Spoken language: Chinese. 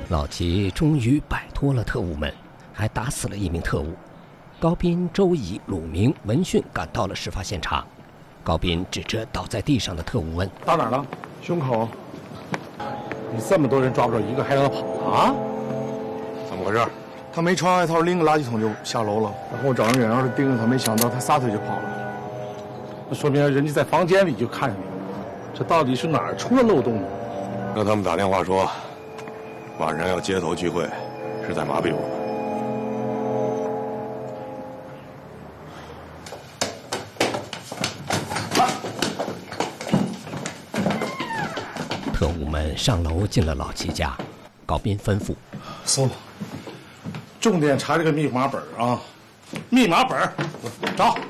老齐终于摆脱了特务们，还打死了一名特务。高斌、周乙、鲁明闻讯赶到了事发现场。高斌指着倒在地上的特务问：“ 打哪儿了？ 胸口。 你这么多人抓不着一个，还让他跑啊？怎么回事？ 他没穿外套，拎个垃圾桶就下楼了。然后我找人远远的盯着他，没想到他撒腿就跑了。 那说明人家在房间里就看见你了。这到底是哪儿出了漏洞呢？ 让他们打电话说，晚上要街头聚会，是在麻痹我们。” 特务们上楼进了老齐家，高斌吩咐：“ 搜，重点查这个密码本啊！密码本，找。